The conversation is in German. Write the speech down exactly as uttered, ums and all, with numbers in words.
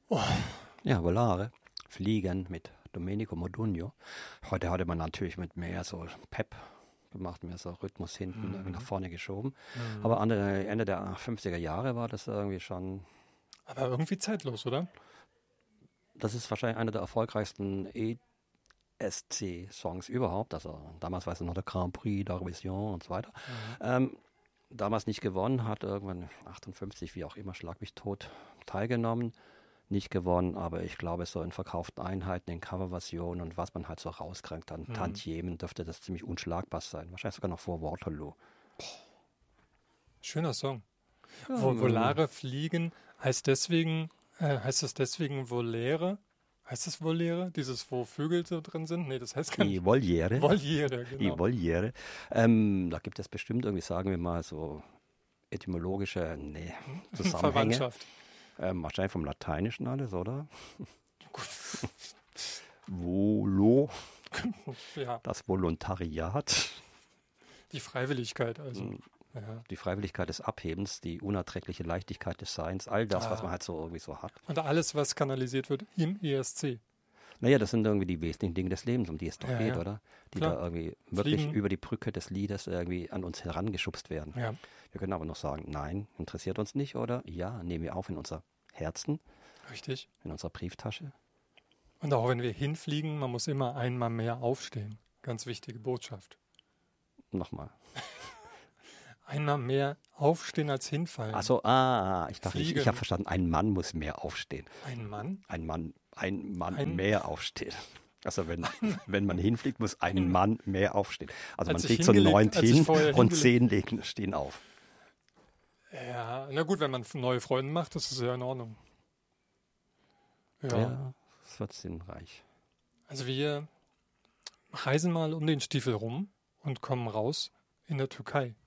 Oh. Ja, Volare, Fliegen mit Domenico Modugno. Heute hatte man natürlich mit mehr so Pep gemacht, mehr so Rhythmus hinten Mhm. irgendwie nach vorne geschoben. Mhm. Aber an der, Ende der fünfziger Jahre war das irgendwie schon, Aber irgendwie zeitlos, oder? das ist wahrscheinlich einer der erfolgreichsten E S C-Songs überhaupt. Also damals war es noch der Grand Prix d'Eurovision und so weiter. Mhm. Ähm, damals nicht gewonnen, hat irgendwann achtundfünfzig, wie auch immer, Schlag mich tot, teilgenommen. Nicht gewonnen, aber ich glaube, so in verkauften Einheiten, in Coverversionen und was man halt so rauskriegt an Mhm. Tantiemen, dürfte das ziemlich unschlagbar sein. Wahrscheinlich sogar noch vor Waterloo. Schöner Song. Ja, Vo- Volare fliegen heißt deswegen, äh, heißt das deswegen Voliere? Heißt das Voliere? Dieses, wo Vögel so drin sind? Nee, das heißt gar nicht. Die Voliere. Voliere, Die genau. Voliere. Ähm, da gibt es bestimmt irgendwie, sagen wir mal, so etymologische nee, Zusammenhänge. Verwandtschaft. Ähm, wahrscheinlich vom Lateinischen alles, oder? Volo, Ja, das Volontariat, die Freiwilligkeit also. Mhm. Ja. die Freiwilligkeit des Abhebens, die unerträgliche Leichtigkeit des Seins, all das, was Ah. man halt so irgendwie so hat. Und alles, was kanalisiert wird im E S C. Naja, das sind irgendwie die wesentlichen Dinge des Lebens, um die es doch Ja, geht, ja. oder? Die Klar. da irgendwie wirklich Fliegen. über die Brücke des Liedes irgendwie an uns herangeschubst werden. Ja, Wir können aber noch sagen, nein, interessiert uns nicht, oder? Ja, nehmen wir auf in unser Herzen, richtig. in unserer Brieftasche. Und auch wenn wir hinfliegen, man muss immer einmal mehr aufstehen. Ganz wichtige Botschaft. Nochmal. Einmal mehr aufstehen als hinfallen. Achso, ah, ich dachte, ich, Fliegen. ich habe verstanden, ein Mann muss mehr aufstehen. Ein Mann? Ein Mann, ein Mann Ein- mehr aufstehen. Also wenn, wenn man hinfliegt, muss ein Mann mehr aufstehen. Also Als man ich fliegt zu hingelegt- neun als ich hin vorher und hingelegt- zehn legen, stehen auf. Ja, na gut, wenn man neue Freunde macht, das ist ja in Ordnung. Ja. Ja, das wird sinnreich. Also wir reisen mal um den Stiefel rum und kommen raus in der Türkei.